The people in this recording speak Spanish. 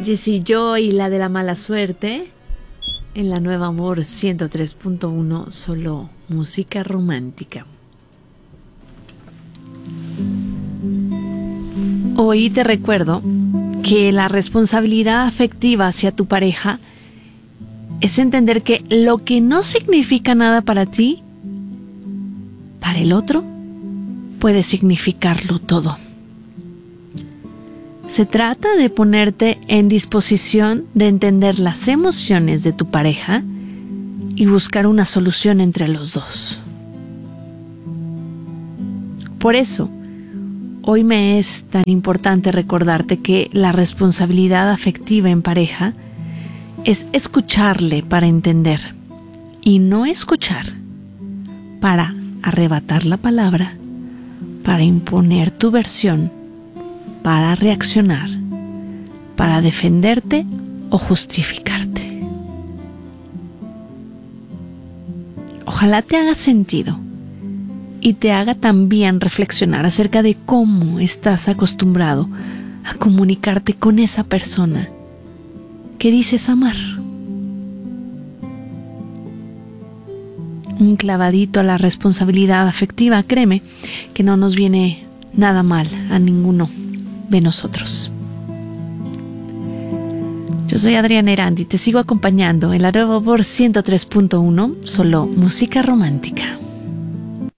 Jessie Joy, la de la mala suerte, en la Nueva Amor 103.1, solo música romántica. Hoy te recuerdo que la responsabilidad afectiva hacia tu pareja es entender que lo que no significa nada para ti, para el otro, puede significarlo todo. Se trata de ponerte en disposición de entender las emociones de tu pareja y buscar una solución entre los dos. Por eso, hoy me es tan importante recordarte que la responsabilidad afectiva en pareja es escucharle para entender y no escuchar para arrebatar la palabra, para imponer tu versión, para reaccionar, para defenderte o justificarte. Ojalá te haga sentido y te haga también reflexionar acerca de cómo estás acostumbrado a comunicarte con esa persona que dices amar. Un clavadito a la responsabilidad afectiva, créeme que no nos viene nada mal a ninguno de nosotros. Yo soy Adriana Erandi y te sigo acompañando en la Nueva Amor 103.1, solo música romántica.